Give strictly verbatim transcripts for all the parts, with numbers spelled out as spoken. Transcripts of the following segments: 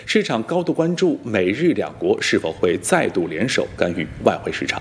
市场高度关注美日两国是否会再度联手干预外汇市场。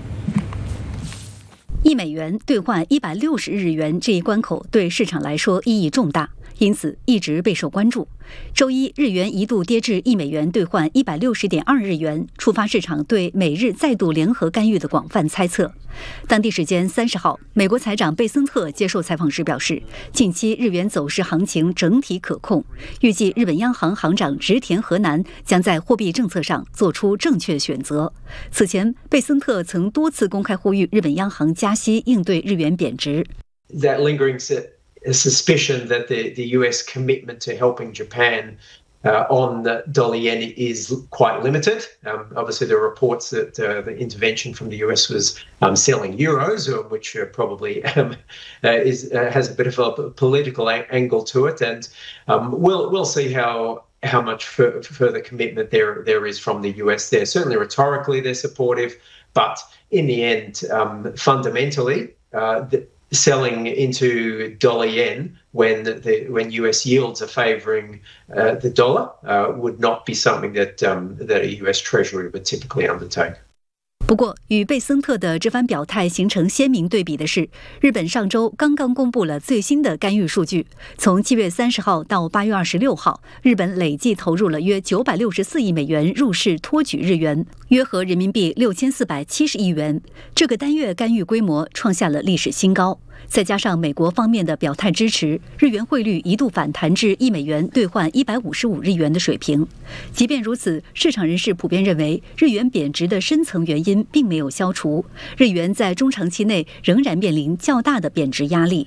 一美元兑换一百六十日元这一关口对市场来说意义重大，因此一直备受关注。周一，日元一度跌至一美元兑换一百六十点二日元，触发市场对美日再度联合干预的广泛猜测。当地时间三十号，美国财长贝森特接受采访时表示，近期日元走势行情整体可控，预计日本央行行长植田和男将在货币政策上做出正确选择。此前，贝森特曾多次公开呼吁日本央行加息应对日元贬值。 That lingering a suspicion that the, the U S commitment to helping Japan uh, on the dollar yen is quite limited. Um, obviously, there are reports that uh, the intervention from the U S was um, selling euros, which uh, probably um, uh, is uh, has a bit of a political a- angle to it, and um, we'll we'll see how. how much f- further commitment there there is from the U S there. Certainly rhetorically they're supportive, but in the end, um, fundamentally, uh, the, selling into dollar yen when the, the when U S yields are favouring uh, the dollar uh, would not be something that um, that a U S Treasury would typically undertake. 不过，与贝森特的这番表态形成鲜明对比的是，日本上周刚刚公布了最新的干预数据。从七月三十号到八月二十六号，日本累计投入了约九百六十四亿美元入市托举日元，约合人民币六千四百七十亿元。这个单月干预规模创下了历史新高。再加上美国方面的表态支持，日元汇率一度反弹至一美元兑换一百五十五日元的水平。即便如此，市场人士普遍认为，日元贬值的深层原因并没有消除，日元在中长期内仍然面临较大的贬值压力。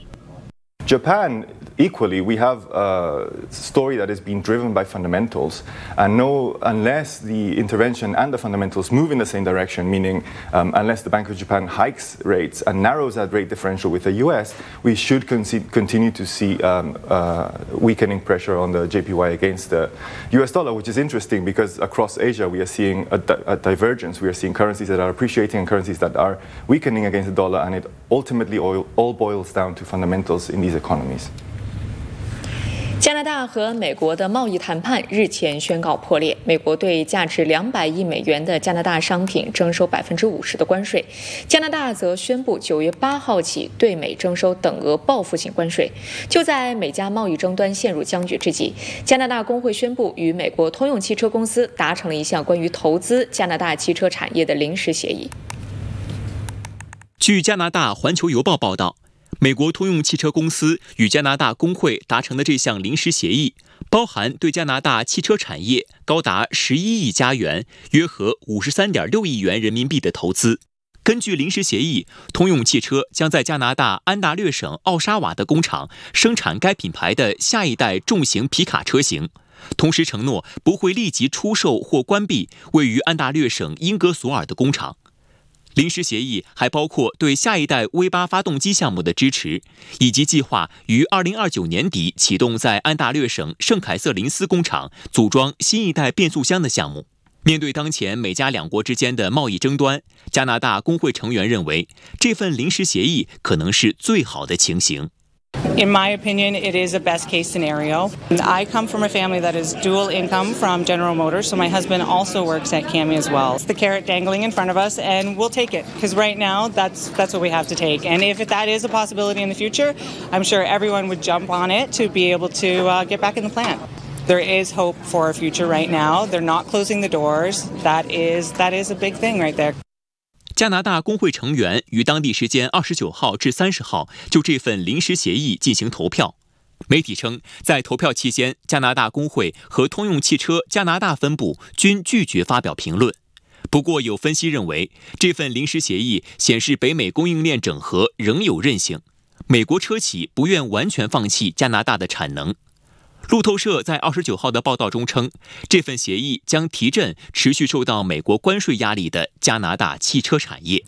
Japan, equally, we have a story that is being driven by fundamentals, and no, unless the intervention and the fundamentals move in the same direction, meaning um, unless the Bank of Japan hikes rates and narrows that rate differential with the U S, we should con- continue to see um, uh, weakening pressure on the J P Y against the U S dollar, which is interesting because across Asia we are seeing a, di- a divergence. We are seeing currencies that are appreciating and currencies that are weakening against the dollar, and it ultimately all, all boils down to fundamentals in these economies. 加拿大和美国的贸易谈判日前宣告破裂，美国对价值两百亿美元的加拿大商品征收百分之五十的关税，加拿大则宣布九月八号起对美征收等额报复性关税。就在美加贸易争端陷入僵局之际，加拿大工会宣布与美国通用汽车公司达成了一项关于投资加拿大汽车产业的临时协议。 据加拿大《环球邮报》报道，美国通用汽车公司与加拿大工会达成的这项临时协议，包含对加拿大汽车产业高达十一亿加元，约合五十三点六亿元人民币的投资。根据临时协议，通用汽车将在加拿大安大略省奥沙瓦的工厂生产该品牌的下一代重型皮卡车型，同时承诺不会立即出售或关闭位于安大略省英格索尔的工厂。临时协议还包括对下一代 V 八 发动机项目的支持，以及计划于二零二九年底启动在安大略省圣凯瑟琳斯工厂组装新一代变速箱的项目。面对当前美加两国之间的贸易争端，加拿大工会成员认为，这份临时协议可能是最好的情形。 In my opinion, it is a best case scenario. I come from a family that is dual income from General Motors, so my husband also works at C A M I as well. It's the carrot dangling in front of us, and we'll take it, because right now that's that's what we have to take. And if that is a possibility in the future, I'm sure everyone would jump on it to be able to uh, get back in the plant. There is hope for a future right now. They're not closing the doors. That is that is a big thing right there. 加拿大工会成员于当地时间二十九号至三十号就这份临时协议进行投票。媒体称，在投票期间，加拿大工会和通用汽车加拿大分部均拒绝发表评论。不过，有分析认为，这份临时协议显示北美供应链整合仍有韧性，美国车企不愿完全放弃加拿大的产能。路透社在二十九号的报道中称，这份协议将提振持续受到美国关税压力的加拿大汽车产业。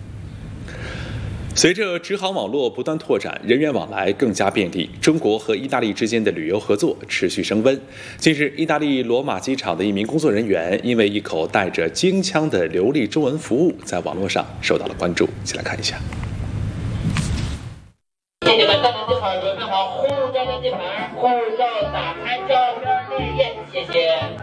随着直航网络不断拓展，人员往来更加便利，中国和意大利之间的旅游合作持续升温。近日，意大利罗马机场的一名工作人员因为一口带着京腔的流利中文服务，在网络上受到了关注。一起来看一下。 请你们登机牌，准备好护照的地盘，护照打开照片内页，谢谢。